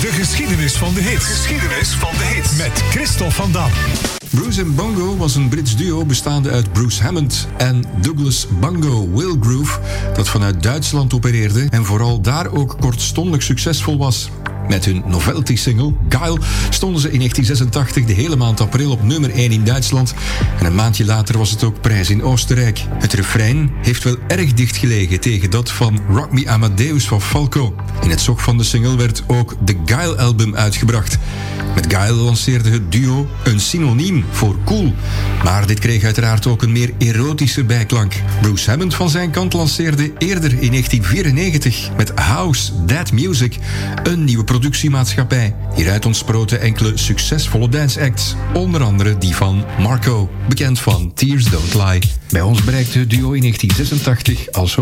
De geschiedenis van de hits. Geschiedenis van de hits. Met Christophe van Dam. Bruce & Bongo was een Brits duo bestaande uit Bruce Hammond en Douglas Bongo Wilgroove, dat vanuit Duitsland opereerde en vooral daar ook kortstondig succesvol was. Met hun novelty-single Guile stonden ze in 1986 de hele maand april op nummer 1 in Duitsland en een maandje later was het ook prijs in Oostenrijk. Het refrein heeft wel erg dicht gelegen tegen dat van Rock Me Amadeus van Falco. In het zog van de single werd ook de Guile-album uitgebracht. Met Guile lanceerde het duo een synoniem voor cool, maar dit kreeg uiteraard ook een meer erotische bijklank. Bruce Hammond van zijn kant lanceerde eerder in 1994 met House That Music een nieuwe productiemaatschappij. Hieruit ontsproten enkele succesvolle dance-acts, onder andere die van Marco, bekend van Tears Don't Lie. Bij ons bereikte het duo in 1986 als